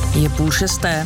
Je 5:30.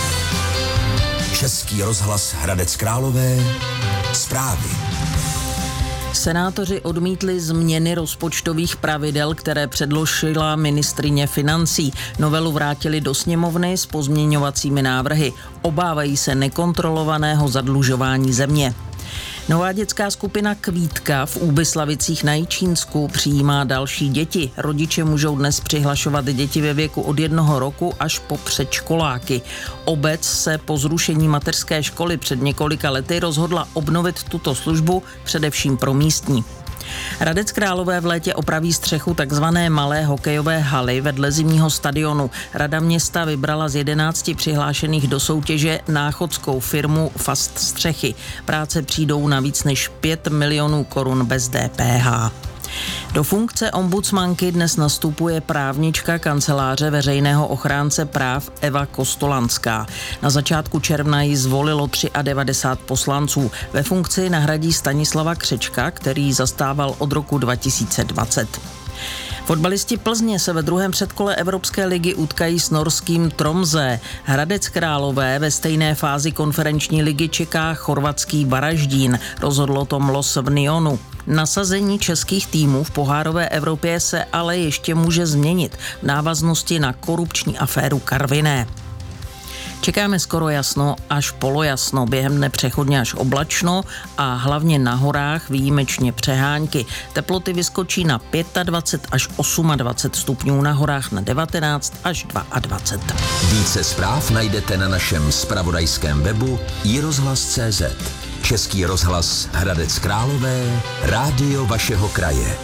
Český rozhlas Hradec Králové. Zprávy. Senátoři odmítli změny rozpočtových pravidel, které předložila ministryně financí. Novelu vrátili do sněmovny s pozměňovacími návrhy. Obávají se nekontrolovaného zadlužování země. Nová dětská skupina Kvítka v Úbyslavicích na Jičínsku přijímá další děti. Rodiče můžou dnes přihlašovat děti ve věku od 1 roku až po předškoláky. Obec se po zrušení mateřské školy před několika lety rozhodla obnovit tuto službu především pro místní. Hradec Králové v létě opraví střechu takzvané malé hokejové haly vedle zimního stadionu. Rada města vybrala z 11 přihlášených do soutěže náchodskou firmu Fast Střechy. Práce přijdou na víc než 5 milionů korun bez DPH. Do funkce ombudsmanky dnes nastupuje právnička kanceláře veřejného ochránce práv Eva Kostolanská. Na začátku června ji zvolilo 93 poslanců. Ve funkci nahradí Stanislava Křečka, který zastával od roku 2020. Fotbalisti Plzně se ve druhém předkole Evropské ligy utkají s norským Tromsø. Hradec Králové ve stejné fázi konferenční ligy čeká chorvatský Varaždín. Rozhodlo to Mlos v Nyonu. Nasazení českých týmů v pohárové Evropě se ale ještě může změnit v návaznosti na korupční aféru Karviné. Čekáme skoro jasno až polojasno, během dne přechodně až oblačno a hlavně na horách výjimečně přehánky. Teploty vyskočí na 25 až 28 stupňů, na horách na 19 až 22. Více zpráv najdete na našem zpravodajském webu iRozhlas.cz. Český rozhlas Hradec Králové, rádio vašeho kraje.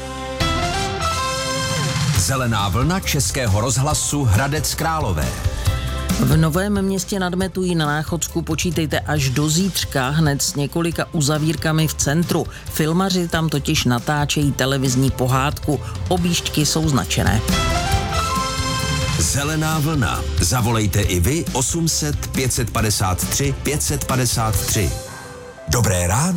Zelená vlna Českého rozhlasu Hradec Králové. V Novém Městě nad Metují na Náchodsku počítejte až do zítřka hned s několika uzavírkami v centru. Filmaři tam totiž natáčejí televizní pohádku. Objížďky jsou značené. Zelená vlna. Zavolejte i vy 800 553 553. Dobré ráno.